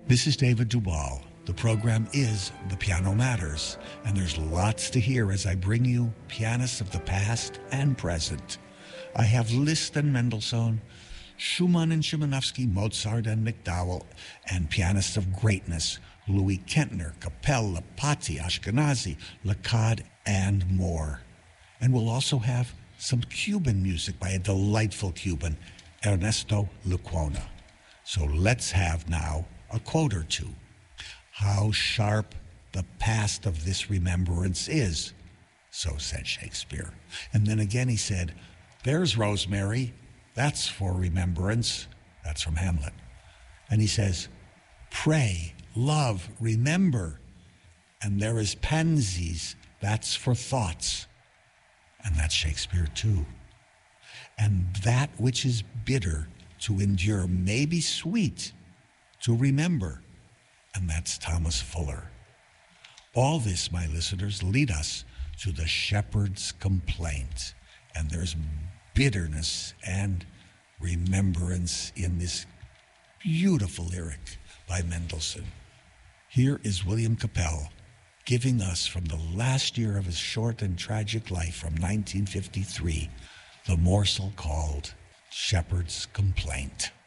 This is David Duval. The program is The Piano Matters, and there's lots to hear as I bring you pianists of the past and present. I have Liszt and Mendelssohn, Schumann and Szymanowski, Mozart and McDowell, and pianists of greatness, Louis Kentner, Capella, Patti, Ashkenazi, Lacade, and more. And we'll also have some Cuban music by a delightful Cuban, Ernesto Lecuona. So let's have now a quote or two. How sharp the past of this remembrance is, so said Shakespeare. And then again he said, there's rosemary, that's for remembrance. That's from Hamlet. And he says, pray, love, remember. And there is pansies, that's for thoughts. And that's Shakespeare too. And that which is bitter to endure may be sweet to remember. And that's Thomas Fuller. All this, my listeners, lead us to the shepherd's complaint. And there's bitterness and remembrance in this beautiful lyric by Mendelssohn. Here is William Capell giving us from the last year of his short and tragic life from 1953, the morsel called Shepherd's Complaint.